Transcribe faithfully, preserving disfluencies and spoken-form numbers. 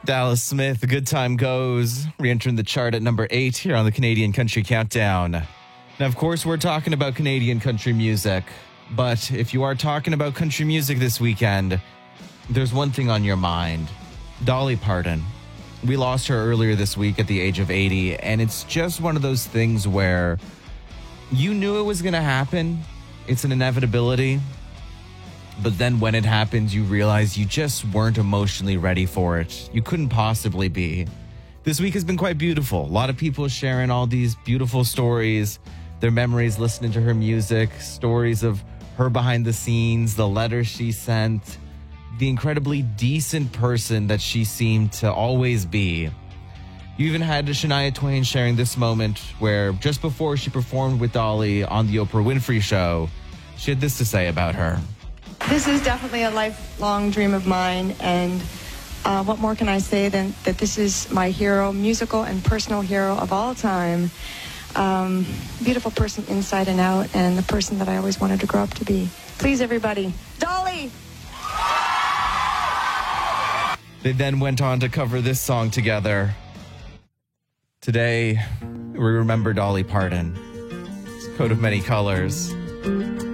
Dallas Smith, The Good Time Goes, re-entering the chart at number eight here on the Canadian Country Countdown. Now, of course, we're talking about Canadian country music, but if you are talking about country music this weekend, there's one thing on your mind. Dolly Parton. We lost her earlier this week at the age of eighty, and it's just one of those things where you knew it was going to happen. It's an inevitability. But then when it happens, you realize you just weren't emotionally ready for it. You couldn't possibly be. This week has been quite beautiful. A lot of people sharing all these beautiful stories, their memories listening to her music, stories of her behind the scenes, the letters she sent, the incredibly decent person that she seemed to always be. You even had Shania Twain sharing this moment where just before she performed with Dolly on the Oprah Winfrey Show, she had this to say about her. This is definitely a lifelong dream of mine, and uh, what more can I say than that this is my hero, musical and personal hero of all time. Um, beautiful person inside and out, and the person that I always wanted to grow up to be. Please, everybody, Dolly! They then went on to cover this song together. Today, we remember Dolly Parton. It's a coat of many colors.